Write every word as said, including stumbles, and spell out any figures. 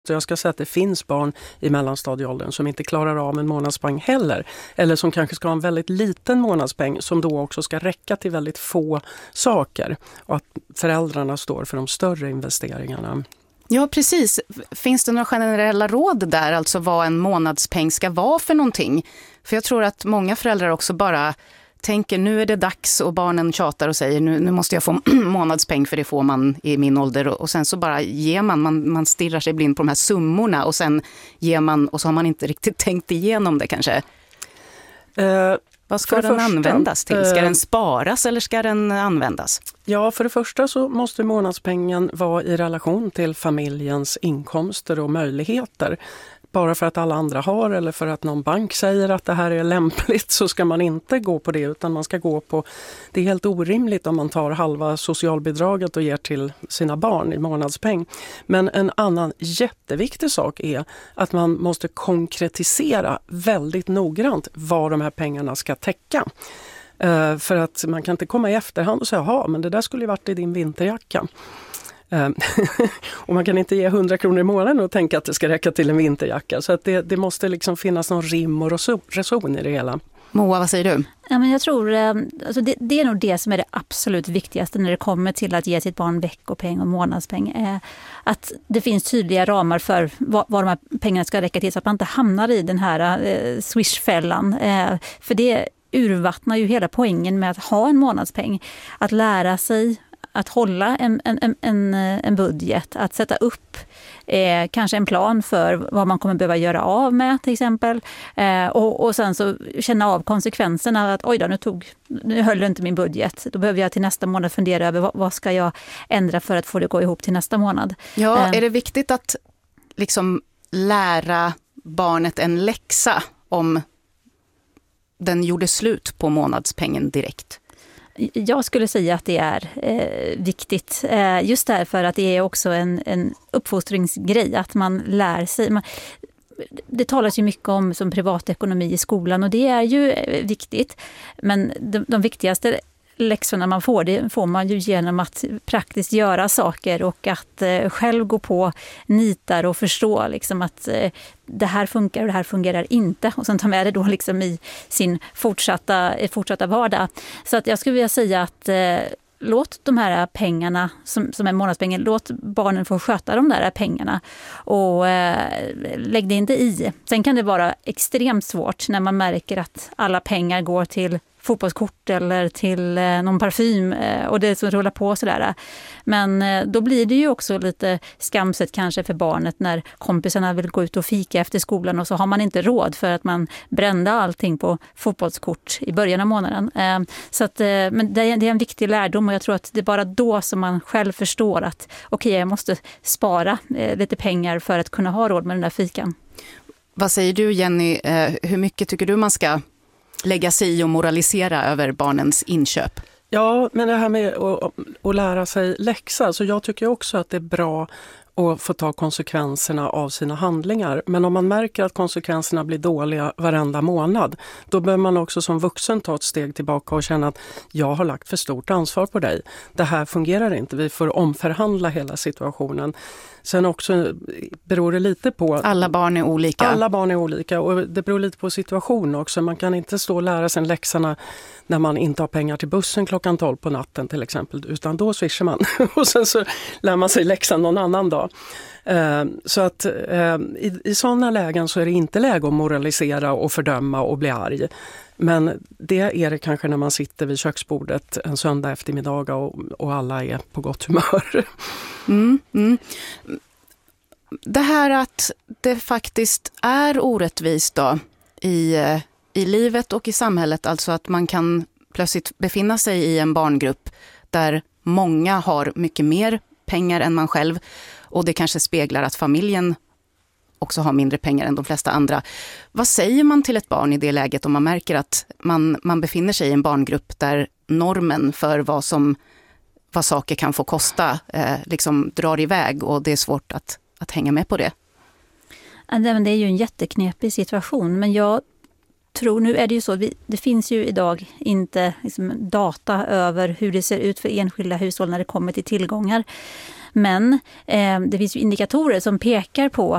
Så jag ska säga att det finns barn i mellanstadieåldern som inte klarar av en månadspeng heller. Eller som kanske ska ha en väldigt liten månadspeng som då också ska räcka till väldigt få saker. Och att föräldrarna står för de större investeringarna. Ja, precis. Finns det några generella råd där, alltså vad en månadspeng ska vara för någonting? För jag tror att många föräldrar också bara tänker nu är det dags och barnen tjatar och säger nu, nu måste jag få månadspeng för det får man i min ålder. Och sen så bara ger man, man, man stirrar sig blind på de här summorna och sen ger man och så har man inte riktigt tänkt igenom det kanske. Uh, Vad ska den första, användas till? Ska uh, den sparas eller ska den användas? Ja, för det första så måste månadspengen vara i relation till familjens inkomster och möjligheter. Bara för att alla andra har eller för att någon bank säger att det här är lämpligt så ska man inte gå på det utan man ska gå på, det är helt orimligt om man tar halva socialbidraget och ger till sina barn i månadspeng. Men en annan jätteviktig sak är att man måste konkretisera väldigt noggrant vad de här pengarna ska täcka. Uh, för att man kan inte komma i efterhand och säga, ja men det där skulle ju varit i din vinterjacka. Och man kan inte ge hundra kronor i månaden och tänka att det ska räcka till en vinterjacka. Så att det, det måste liksom finnas någon rim och reson i det hela. Moa, vad säger du? Ja, men jag tror alltså det, det är nog det som är det absolut viktigaste när det kommer till att ge sitt barn veckopeng och månadspeng. Eh, att det finns tydliga ramar för vad, vad de här pengarna ska räcka till så att man inte hamnar i den här eh, swishfällan. Eh, för det urvattnar ju hela poängen med att ha en månadspeng. Att lära sig att hålla en, en, en, en budget, att sätta upp eh, kanske en plan för vad man kommer behöva göra av med till exempel. Eh, och, och sen så känna av konsekvenserna att oj då, nu, tog, nu höll inte min budget. Då behöver jag till nästa månad fundera över vad, vad ska jag ändra för att få det gå ihop till nästa månad. Ja, eh. är det viktigt att liksom lära barnet en läxa om den gjorde slut på månadspengen direkt? Jag skulle säga att det är eh, viktigt. Eh, just därför att det är också en, en uppfostringsgrej. Att man lär sig. Man, det talas ju mycket om som privatekonomi i skolan och det är ju eh, viktigt. Men de, de viktigaste läxorna man får, det får man ju genom att praktiskt göra saker och att eh, själv gå på nitar och förstå liksom att eh, det här funkar och det här fungerar inte och sen ta med det då liksom i sin fortsatta, fortsatta vardag. Så att jag skulle vilja säga att eh, låt de här pengarna som, som är månadspengen, låt barnen få sköta de där pengarna och eh, lägg det inte i. Sen kan det vara extremt svårt när man märker att alla pengar går till fotbollskort eller till eh, någon parfym eh, och det som rullar på sådär. Men eh, då blir det ju också lite skamset kanske för barnet när kompisarna vill gå ut och fika efter skolan och så har man inte råd för att man brände allting på fotbollskort i början av månaden. Eh, så att, eh, men det är, det är en viktig lärdom och jag tror att det är bara då som man själv förstår att okej, okay, jag måste spara eh, lite pengar för att kunna ha råd med den där fikan. Vad säger du Jenny, eh, hur mycket tycker du man ska lägga sig i och moralisera över barnens inköp? Ja, men det här med att, att lära sig läxa, så jag tycker också att det är bra att få ta konsekvenserna av sina handlingar. Men om man märker att konsekvenserna blir dåliga varenda månad, då bör man också som vuxen ta ett steg tillbaka och känna att jag har lagt för stort ansvar på dig. Det här fungerar inte, vi får omförhandla hela situationen. Sen också beror det lite på... Alla barn är olika. Alla barn är olika och det beror lite på situation också. Man kan inte stå och lära sig läxorna när man inte har pengar till bussen klockan tolv på natten till exempel. Utan då swishar man och sen så lär man sig läxan någon annan dag. Så att i, i sådana lägen så är det inte läge att moralisera och fördöma och bli arg. Men det är det kanske när man sitter vid köksbordet en söndag eftermiddag och, och alla är på gott humör. Mm, mm. Det här att det faktiskt är orättvist då i, i livet och i samhället, alltså att man kan plötsligt befinna sig i en barngrupp där många har mycket mer pengar än man själv och det kanske speglar att familjen också har mindre pengar än de flesta andra. Vad säger man till ett barn i det läget om man märker att man, man befinner sig i en barngrupp där normen för vad, som, vad saker kan få kosta eh, liksom drar iväg och det är svårt att, att hänga med på det? Ja, det är ju en jätteknepig situation, men jag tror, nu är det ju så, vi, det finns ju idag inte liksom, data över hur det ser ut för enskilda hushåll när det kommer till tillgångar. Men eh, det finns ju indikatorer som pekar på